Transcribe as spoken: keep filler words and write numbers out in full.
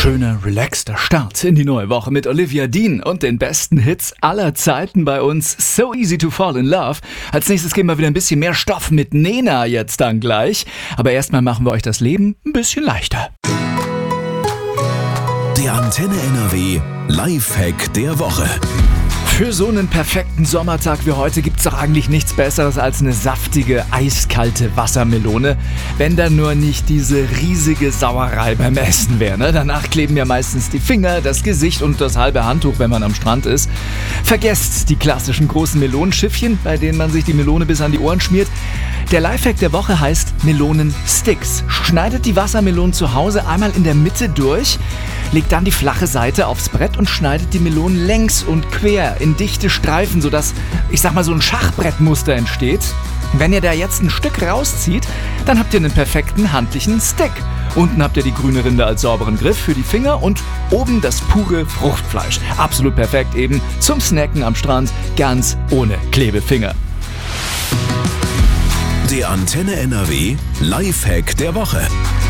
schöner, relaxter Start in die neue Woche mit Olivia Dean und den besten Hits aller Zeiten bei uns. So easy to fall in love. Als nächstes geben wir wieder ein bisschen mehr Stoff mit Nena jetzt dann gleich. Aber erstmal machen wir euch das Leben ein bisschen leichter. Der Antenne N R W Lifehack der Woche. Für so einen perfekten Sommertag wie heute gibt's doch eigentlich nichts Besseres als eine saftige, eiskalte Wassermelone. Wenn da nur nicht diese riesige Sauerei beim Essen wäre. Ne? Danach kleben ja meistens die Finger, das Gesicht und das halbe Handtuch, wenn man am Strand ist. Vergesst die klassischen großen Melonenschiffchen, bei denen man sich die Melone bis an die Ohren schmiert. Der Lifehack der Woche heißt Melonensticks. Schneidet die Wassermelonen zu Hause einmal in der Mitte durch, legt dann die flache Seite aufs Brett und schneidet die Melonen längs und quer in dichte Streifen, sodass, ich sag mal, so ein Schachbrettmuster entsteht. Wenn ihr da jetzt ein Stück rauszieht, dann habt ihr einen perfekten handlichen Stick. Unten habt ihr die grüne Rinde als sauberen Griff für die Finger und oben das pure Fruchtfleisch. Absolut perfekt eben zum Snacken am Strand, ganz ohne Klebefinger. Der Antenne N R W Lifehack der Woche.